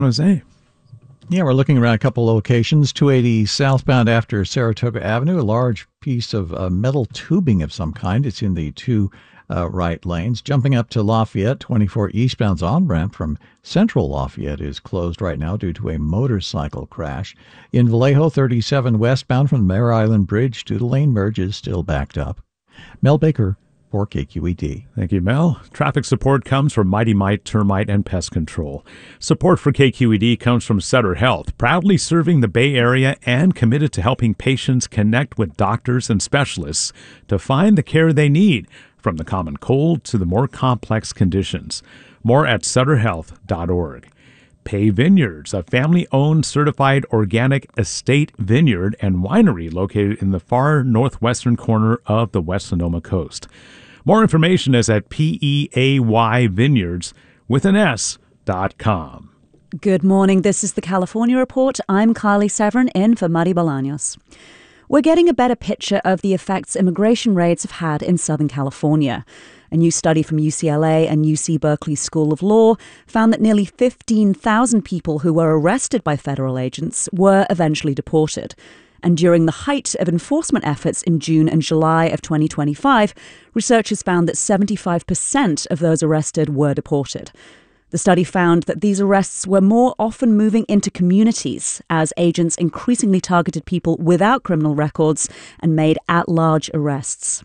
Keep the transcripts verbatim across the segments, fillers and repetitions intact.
Jose. Yeah, we're looking around a couple locations. two eighty southbound after Saratoga Avenue, a large piece of uh, metal tubing of some kind. It's in the two uh, right lanes. Jumping up to Lafayette, twenty-four eastbound's on-ramp from Central Lafayette is closed right now due to a motorcycle crash. In Vallejo, thirty-seven westbound from the Mare Island Bridge to the lane merge is still backed up. Mel Baker for K Q E D. Thank you, Mel. Traffic support comes from Mighty Mite Termite and Pest Control. Support for K Q E D comes from Sutter Health, proudly serving the Bay Area and committed to helping patients connect with doctors and specialists to find the care they need, from the common cold to the more complex conditions. More at sutter health dot org. Pay Vineyards, a family-owned certified organic estate vineyard and winery located in the far northwestern corner of the West Sonoma coast. More information is at P E A Y Vineyards with an S dot com. Good morning. This is the California Report. I'm Kylie Severin in for Muddy Bolaños. We're getting a better picture of the effects immigration raids have had in Southern California. A new study from U C L A and U C Berkeley School of Law found that nearly fifteen thousand people who were arrested by federal agents were eventually deported. And during the height of enforcement efforts in June and July of twenty twenty-five, researchers found that seventy-five percent of those arrested were deported. The study found that these arrests were more often moving into communities as agents increasingly targeted people without criminal records and made at-large arrests.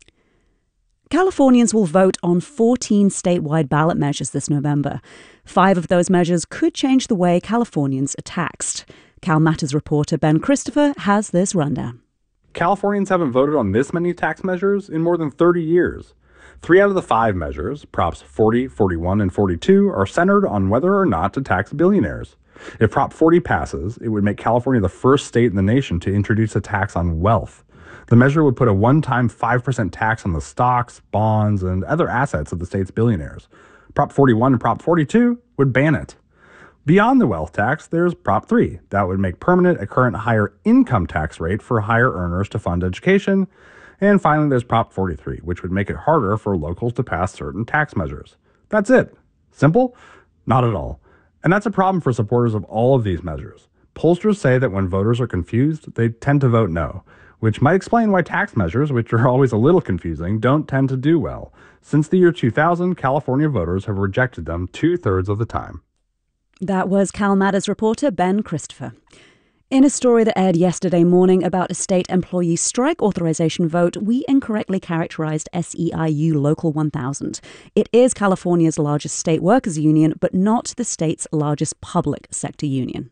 Californians will vote on fourteen statewide ballot measures this November. Five of those measures could change the way Californians are taxed. Cal Matters reporter Ben Christopher has this rundown. Californians haven't voted on this many tax measures in more than thirty years. Three out of the five measures, Props forty, forty-one, and forty-two, are centered on whether or not to tax billionaires. If Prop forty passes, it would make California the first state in the nation to introduce a tax on wealth. The measure would put a one-time five percent tax on the stocks, bonds, and other assets of the state's billionaires. Prop forty-one and Prop forty-two would ban it. Beyond the wealth tax, there's Prop three. That would make permanent a current higher income tax rate for higher earners to fund education. And finally, there's Prop forty-three, which would make it harder for locals to pass certain tax measures. That's it. Simple? Not at all. And that's a problem for supporters of all of these measures. Pollsters say that when voters are confused, they tend to vote no, which might explain why tax measures, which are always a little confusing, don't tend to do well. Since the year two thousand, California voters have rejected them two-thirds of the time. That was Cal Matters reporter Ben Christopher. In a story that aired yesterday morning about a state employee strike authorization vote, we incorrectly characterized S E I U Local one thousand. It is California's largest state workers union, but not the state's largest public sector union.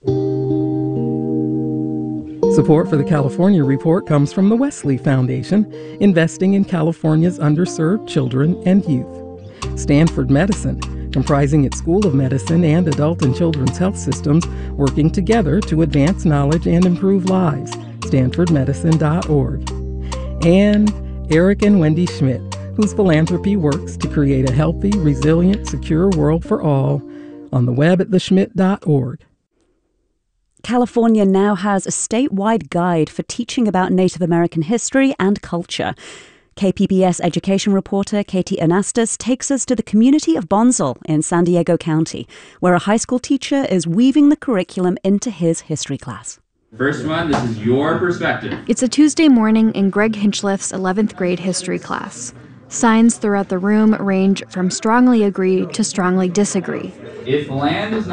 Support for the California Report comes from the Wesley Foundation, investing in California's underserved children and youth. Stanford Medicine, comprising its School of Medicine and adult and children's health systems, working together to advance knowledge and improve lives. stanford medicine dot org. And Eric and Wendy Schmidt, whose philanthropy works to create a healthy, resilient, secure world for all, on the web at the schmidt dot org. California now has a statewide guide for teaching about Native American history and culture. K P B S education reporter Katie Anastas takes us to the community of Bonsall in San Diego County, where a high school teacher is weaving the curriculum into his history class. First one, this is your perspective. It's a Tuesday morning in Greg Hinchlif's eleventh grade history class. Signs throughout the room range from strongly agree to strongly disagree. If land is not